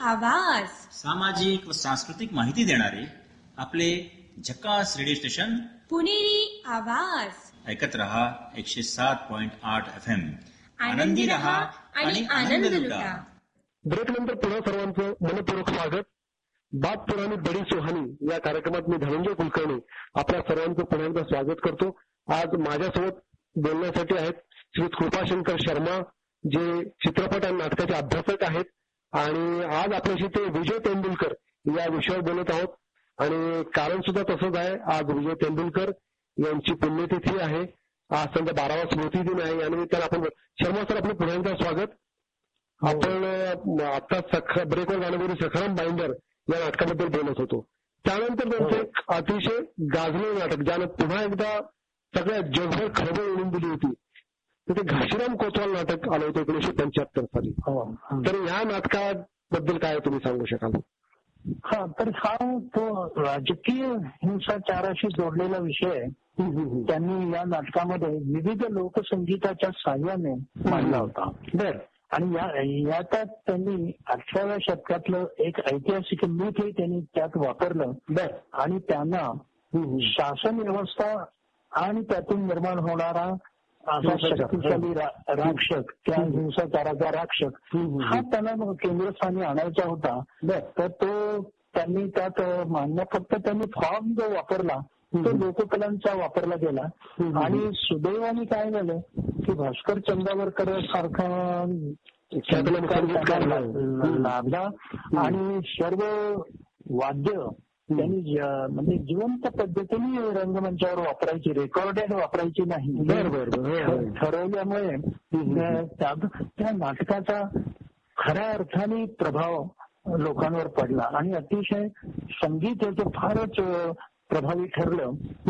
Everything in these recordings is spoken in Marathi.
आवाज सामाजिक व सांस्कृतिक माहिती देणारे आपले झकास रेडिओ स्टेशन पुणेरी आवाज. ऐकत रहा 107.8 FM. आनंदी रहा आणि आनंद लुटा. ब्रेक नंतर पुन्हा सर्वांचं मनपूर्वक स्वागत. बात पुराणी बडी सुहानी या कार्यक्रमात मी धनंजय कुलकर्णी आपल्या सर्वांचं पुन्हा एकदा स्वागत करतो. आज माझ्यासोबत बोलण्यासाठी आहेत श्री कृपाशंकर शर्मा, जे चित्रपट आणि नाटकाचे अभ्यासक आहेत, आणि आज आपल्याशी ते विजय तेंडुलकर या विषयावर बोलत आहोत. आणि कारण सुद्धा तसंच आहे, आज विजय तेंडुलकर यांची पुण्यतिथी आहे. आज त्यांचा 12वा स्मृती दिन आहे. आणि त्याला आपण शर्मा सर आपलं पुन्हा एकदा स्वागत. आपण आता ब्रेकवर जाण्यापूर्वी सखाराम बाइंडर या नाटकाबद्दल बोलत होतो. त्यानंतर त्यांचं एक अतिशय गाजलेलं नाटक, ज्यानं पुन्हा एकदा सगळ्या जगभर खळबळ उडून दिली होती, तर ते घाशीराम कोतवाल नाटक आलं होतं 1975 साली. तर ह्या नाटकाबद्दल काय तुम्ही सांगू शकाल? तर हा तो राजकीय हिंसाचाराशी जोडलेला विषय त्यांनी या नाटकामध्ये विविध लोकसंगीताच्या साह्याने मांडला होता. बर. आणि याच्यात त्यांनी 18व्या शतकातलं एक ऐतिहासिक मीठही त्यांनी त्यात वापरलं. बर. आणि त्यांना शासन व्यवस्था आणि त्यातून निर्माण होणारा असा शक्तिशाली राक्षक, त्या हिंसाचाराचा राक्षक हा त्यांना केंद्रस्थानी आणायचा होता. तर तो त्यांनी त्यात मान्य, फक्त त्यांनी फॉर्म जो वापरला तो लोककलांचा वापरला गेला. आणि सुदैवाने काय झालं की भास्कर चंदावरकर सारखा लाभला आणि सर्व वाद्य त्यांनी म्हणजे जिवंत पद्धतीने रंगमंचावर वापरायची, रेकॉर्डेड वापरायची नाही ठरवल्यामुळे त्या नाटकाचा खऱ्या अर्थाने प्रभाव लोकांवर पडला आणि अतिशय संगीत याचं फारच प्रभावी ठरलं.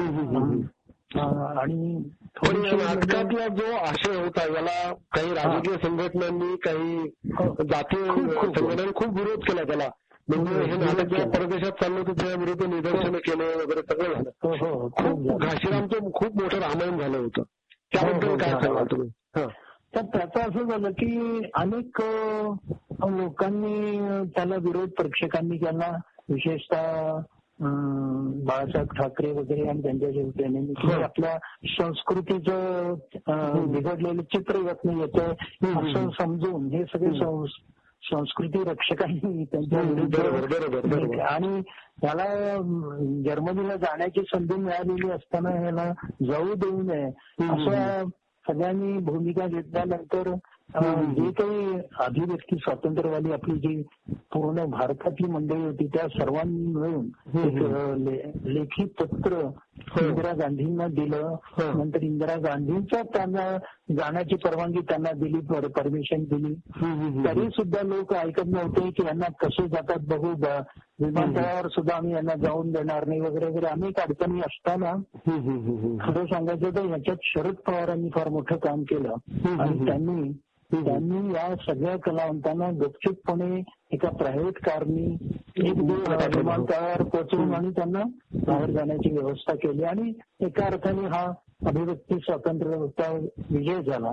आणि नाटकातला जो आशय होता याला काही राजकीय संघटनांनी, काही जातीय संघटनांनी खूप विरोध केला त्याला. म्हणजे हे नाटक जेव्हा परदेशात चाललं होतं त्या विरुद्ध निदर्शनं केलं वगैरे सगळं झालं. खूप घाशीरामचं खूप मोठं रामायण झालं होतं. त्याबद्दल काय सांगाल तुम्ही? तर त्याचं असं झालं की अनेक लोकांनी त्याला विरोध, प्रेक्षकांनी केला, विशेषतः बाळासाहेब ठाकरे वगैरे आणि त्यांच्या जेवढ्याने आपल्या संस्कृतीचं बिघडलेलं चित्र येत नाही येतं असं समजून हे सगळे संस्कृती रक्षकांनी त्यांच्या विरुद्ध. आणि त्याला जर्मनीला जाण्याची संधी मिळालेली असताना ह्याला जाऊ देऊ नये असं सगळ्यांनी भूमिका घेतल्यानंतर जे काही अभिव्यक्ती स्वातंत्र्यवादी आपली जी पूर्ण भारतातली मंडळी होती त्या सर्वांनी मिळून लेखी पत्र इंदिरा गांधींना दिलं. नंतर इंदिरा गांधींचा त्यांना जाण्याची परवानगी त्यांना दिली, परमिशन दिली. तरी सुद्धा लोक ऐकत नव्हते की यांना कसे जातात बघू, विमानतळावर सुद्धा आम्ही यांना जाऊन देणार नाही वगैरे वगैरे अनेक अडचणी असताना खरं सांगायचं तर याच्यात शरद पवारांनी फार मोठं काम केलं. आणि त्यांनी या सगळ्या कलावंतांना गपचूपपणे एका प्रायव्हेट कारनी एक दिवस विमानतळावर पोहोचवून आणि त्यांना बाहेर जाण्याची व्यवस्था केली. आणि एका अर्थाने हा अभिव्यक्ती स्वातंत्र्याचा विजय झाला.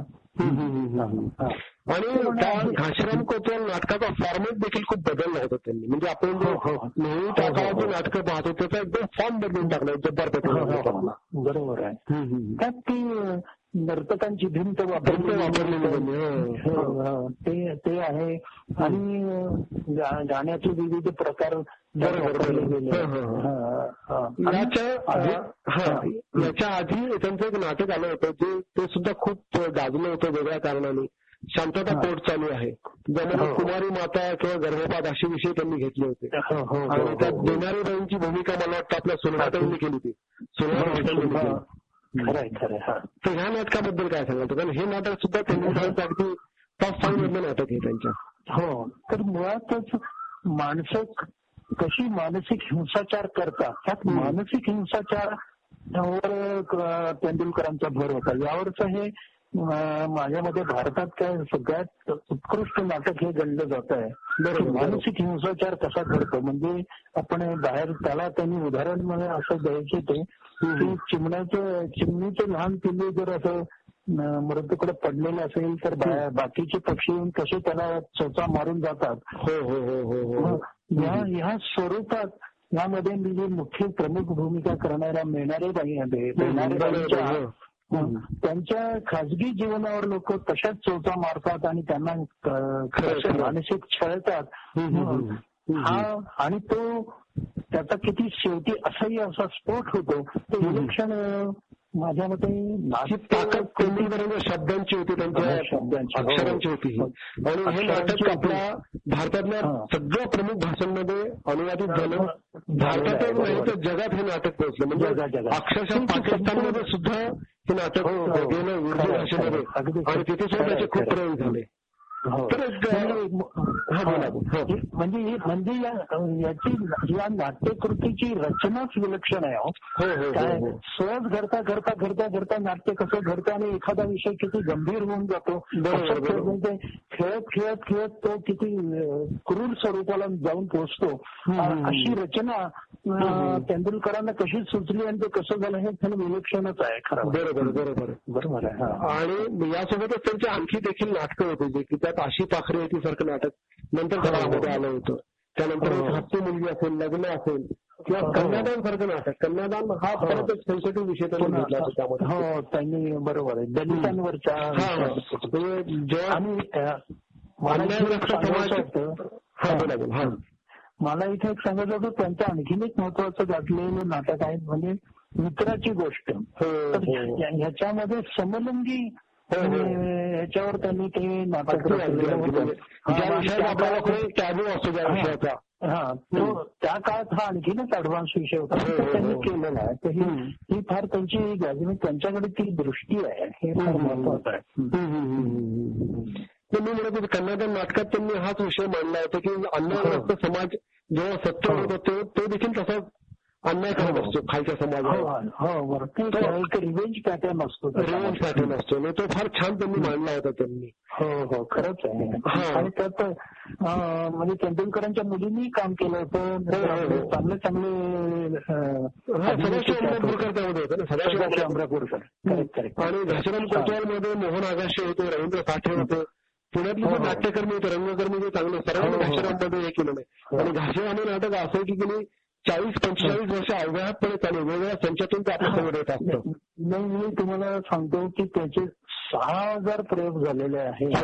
आणि त्या घाशीराम कोतवाल नाटकाचा फॉर्मॅट देखील खूप बदलला होता त्यांनी. म्हणजे आपण नेहमी त्या काळात जे नाटकं पाहतो त्याचा एकदम फॉर्म बदलून टाकला जब्बार पटेल. बरोबर आहे. त्यात ती नर्तकांची भिंत वापरलेली ते आहे आणि गाण्याचे विविध प्रकार वापरले गेले. याच्या आधी त्यांचं एक नाटक आलं होतं ते सुद्धा खूप गाजलं होतं वेगळ्या कारणाने. शांतता कोर्ट चालू आहे, ज्यामध्ये कुमारी माता किंवा गर्भपात असे विषय त्यांनी घेतले होते. आणि त्यात देणारी बाईंची भूमिका मला वाटतं आपल्या सुनहाताईंनी केली होती. तर ह्या नाटकाबद्दल काय सांगाल? कारण हे नाटक सुद्धा त्यांनी अगदी टॉप 5 मधलं नाटक आहे त्यांच्या. हो, तर मुळातच माणसं कशी मानसिक हिंसाचार करतात, त्यात मानसिक हिंसाचारावर तेंडुलकरांचा भर होता. यावरच हे माझ्या मते भारतात काय सगळ्यात उत्कृष्ट नाटक हे गणलं जात आहे. मानसिक हिंसाचार कसा करतो म्हणजे आपण बाहेर त्याला त्यांनी उदाहरण असं द्यायचे ते की चिमणीचं लहान पिल्लू जर असं मृत्यूकडे पडलेला असेल तर बाकीचे पक्षी येऊन कसे त्याला चोचा मारून जातात. ह्या स्वरूपात यामध्ये म्हणजे मुख्य प्रमुख भूमिका करणाऱ्या त्यांच्या खाजगी जीवनावर लोक तशाच चोचा मारतात आणि त्यांना मानसिक छळतात. आणि तो त्याचा किती शेवटी असाही असा स्फोट होतो. ते विलक्षण माझ्या मते ताकद तेंडुलकरांच्या शब्दांची होती, त्यांच्या अक्षरांची होती. आणि हे नाटक आपल्या भारतातल्या सगळ्या प्रमुख भाषांमध्ये अनुवादित झालं. भारतातच नाही तर जगात हे नाटक पोहोचलं. म्हणजे अक्षरशः पाकिस्तानमध्ये सुद्धा हे नाटक गेलं उर्दू भाषेमध्ये आणि तिथे सुद्धा त्याचे खूप प्रयोग झाले. म्हणजे या नाट्यकृतीची रचनाच विलक्षण आहे. सहज घडता नाट्य कसं घडतं आणि एखादा विषय किती गंभीर होऊन जातो. खेळत तो किती क्रूर स्वरूपाला जाऊन पोहोचतो. अशी रचना तेंडुलकरांना कशी सुचली आणि ते कसं झालं हे खरं विलक्षणच आहे. खरं बरोबर आहे. आणि यासोबतच त्यांची आणखी देखील नाटकं होती जे की त्यात आशी पाखरे होती सारखं नाटक नंतर काळामध्ये आलं होतं. त्यानंतर हत्ती मुलगी असेल, लग्न असेल किंवा कन्यादान सारखं नाटक. कन्यादान हा परत सेन्सिटिव्ह विषय त्यांनी घेतला होता त्यामध्ये. हो, त्यांनी बरोबर आहे. दलितांवरच्या मला इथे एक सांगायचं होतं त्यांचं आणखीन एक महत्वाचं गाठलेलं नाटक आहे म्हणजे मित्राची गोष्ट. ह्याच्यामध्ये समलिंगी ह्याच्यावर त्यांनी ते नाटक आपल्याला काही टॅबू असतो त्या विषयाचा. तो त्या काळात हा आणखीनच ऍडव्हान्स विषय होता त्यांनी केलेला आहे. तर ही फार त्यांची त्यांच्याकडे ती दृष्टी आहे, हे फार महत्वाचं आहे. मी म्हणत होतो कन्यादान नाटकात त्यांनी हाच विषय मांडला होता की अन्यायग्रस्त समाज जेव्हा सत्य होत असतो तो देखील तसाच अन्याय करत असतो खालच्या समाजावर. एक रिव्हेंज पॅटर्न असतो. आणि तो फार छान त्यांनी मांडला होता त्यांनी. हो खरंच आहे. आणि त्यात म्हणजे तेंडुलकरांच्या मुलींनी काम केलं होतं. चांगले सदाशिव अमरापूरकर त्यामध्ये होते ना. सदाशिव अमरापूरकर आणि घाशीराम कोतवाल मध्ये मोहन आगाशे होते, रवींद्र साठे होते. पुण्यातले जे नाट्यकर्मी होते, रंगकर्मी जे चांगले सर्वांनी घाशीराममध्ये हे केलं नाही. आणि घाशीराम हे नाटक असं की गेली 40-45 वर्ष अवघातपणे चालू वेगवेगळ्या संचातून ते आपल्यासमोर येत असतं. नाही, मी तुम्हाला सांगतो की त्याचे 6,000 प्रयोग झालेले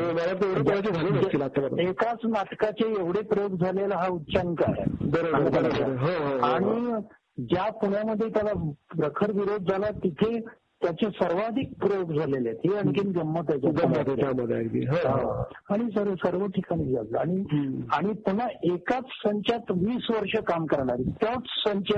आहेत. एकाच नाटकाचे एवढे प्रयोग झालेला हा उच्चांक आहे. बरोबर. आणि ज्या पुण्यामध्ये त्याला प्रखर विरोध झाला तिथे त्याचे सर्वाधिक प्रयोग झालेले आहेत. ही आणखीन गंमत आहे त्यामध्ये. आणि सर्व ठिकाणी झालं. आणि पुन्हा एकाच संचात 20 वर्ष काम करणारी तोच संच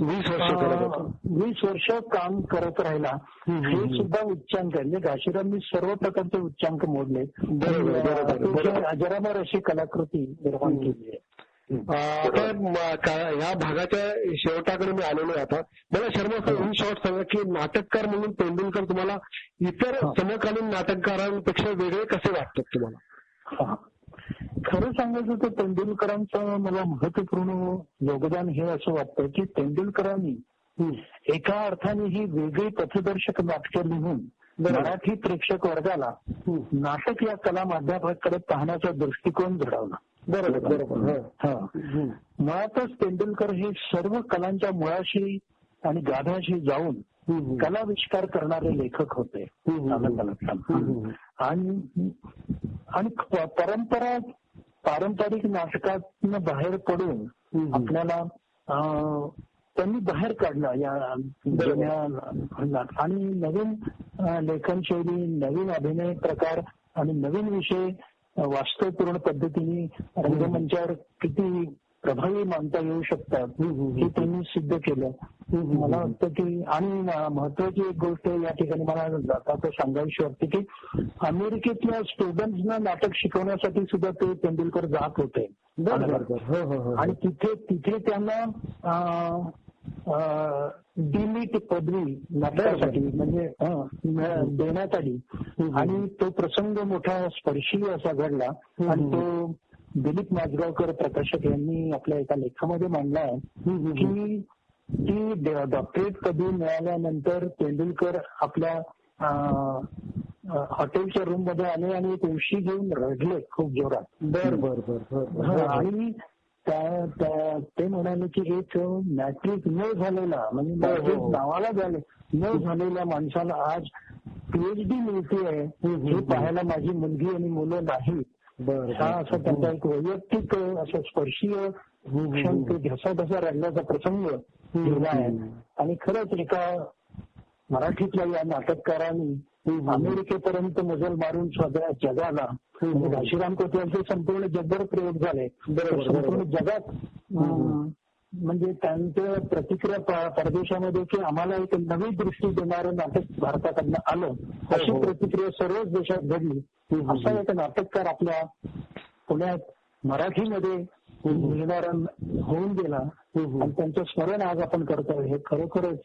20 वर्ष काम करत राहिला. हे सुद्धा उच्चांक आहे. म्हणजे घाशीरांनी सर्व प्रकारचे उच्चांक मोडले. अजरामर अशी कलाकृती निर्माण केली आहे. आता ह्या भागाच्या शेवटाकडे मी आलेलो आहे. आता मला शर्मा सर इन शॉर्ट सांगा की नाटककार म्हणून तेंडुलकर तुम्हाला इतर समकालीन नाटककारांपेक्षा वेगळे कसे वाटतात तुम्हाला? खरं सांगायचं तर तेंडुलकरांचं मला महत्वपूर्ण योगदान हे असं वाटतं की तेंडुलकरांनी एका अर्थाने ही वेगळी पथदर्शक नाटकं लिहून मराठी प्रेक्षक वर्गाला नाटक या कला माध्यमाकडे पाहण्याचा दृष्टिकोन घडवला. बरोबर. मुळातच तेंडुलकर हे सर्व कलांच्या मुळाशी आणि गाभ्याशी जाऊन कलाविष्कार करणारे लेखक होते. आणि पारंपरिक नाटकातनं बाहेर पडून आपल्याला त्यांनी बाहेर काढला या जुन्या आणि नवीन लेखनशैली, नवीन अभिनय प्रकार आणि नवीन विषय वास्तवपूर्ण पद्धतीने रंगमंचावर किती प्रभावी मानता येऊ शकतात हे त्यांनी सिद्ध केलं. मला वाटतं की आणि महत्वाची एक गोष्ट या ठिकाणी मला जाता सांगायची वाटते की अमेरिकेतल्या स्टुडंट्सना नाटक शिकवण्यासाठी सुद्धा ते तेंडुलकर जात होते. आणि तिथे त्यांना डीलिट पदवी नाटकासाठी म्हणजे देण्यात आली. आणि तो प्रसंग मोठा स्पर्शी असा घडला आणि तो दिलीप माजगावकर प्रकाशक यांनी आपल्या एका लेखामध्ये मांडला आहे की ती डॉक्टरेट पदवी मिळाल्यानंतर तेंडुलकर आपल्या हॉटेलच्या रूम मध्ये आले आणि एक उशी घेऊन रडले खूप जोरात. बर बर बर बर. आणि ते म्हणाले की एक मॅट्रिक न झालेला म्हणजे मॅट्रिक नावाला झाले न झालेल्या माणसाला आज PhD मिळतेय हे पाहायला माझी मुलगी आणि मुलं नाहीत. हा असा त्यांचा एक वैयक्तिक असं स्पर्शीय क्षण ते ढसा रडण्याचा प्रसंग लिहिला आहे. आणि खरंच एका मराठीतल्या या नाटककारांनी अमेरिकेपर्यंत मजल मारून सगळ्या जगाला म्हणजे घाशीराम कोतवालचे संपूर्ण जगभर प्रयोग झाले. संपूर्ण जगात म्हणजे त्यांच्या प्रतिक्रिया परदेशामध्ये की आम्हाला एक नवी दृष्टी देणारं नाटक भारताकडनं आलं अशी प्रतिक्रिया सर्वच देशात घडली. असा एक नाटककार आपल्या पुण्यात मराठीमध्ये लिहिणारा होऊन गेला आणि त्यांचं स्मरण आज आपण करतोय. हे खरोखरच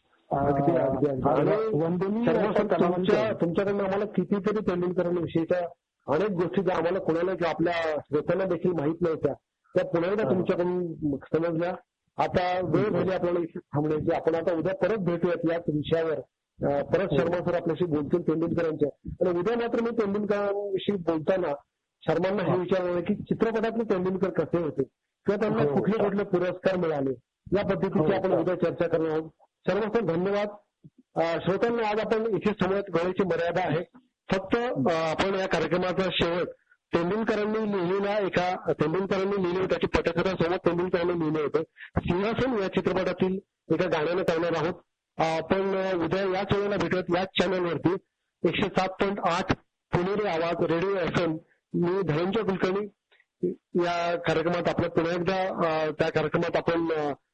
वंदनीय. तुमच्याकडनं आम्हाला कितीतरी तेंडुलकरांविषयीच्या अनेक गोष्टी ज्या आम्हाला कोणाला किंवा आपल्या श्रोत्यांना देखील माहित नव्हत्या त्या पुन्हा एकदा तुमच्याकडून समजल्या. आता वेळ झाली आपल्याला इथे थांबण्याची. आपण आता उद्या परत भेटूयात याच विषयावर. परत शर्मा सर आपल्याशी बोलतील तेंडुलकरांच्या. आणि उद्या मात्र मी तेंडुलकरांविषयी बोलताना शर्मांना हे विचारलं की चित्रपटातले तेंडुलकर कसे होते किंवा त्यांना कुठले कुठले पुरस्कार मिळाले या पद्धतीची आपण उद्या चर्चा करणार आहोत. शर्मा सर धन्यवाद. श्रोत्यांना आज आपण इथे थांबण्यात वेळेची मर्यादा आहे. फक्त आपण या कार्यक्रमाचा शेवट तेंडुलकरांनी लिहिलेलं त्याची पटकथा सोबत तेंडुलकरांनी लिहिलं होतं सिंहासन या चित्रपटातील एका गाण्याने करणार आहोत. आपण उद्या याच वेळेला भेटत याच चॅनलवरती 107.8 पुणेरी आवाज रेडिओ FM. मी धनंजय कुलकर्णी या कार्यक्रमात आपलं पुन्हा एकदा त्या कार्यक्रमात आपण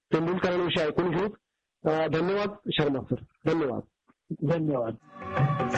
तेंडुलकरांविषयी ऐकून घेऊ. धन्यवाद शर्मा सर. धन्यवाद.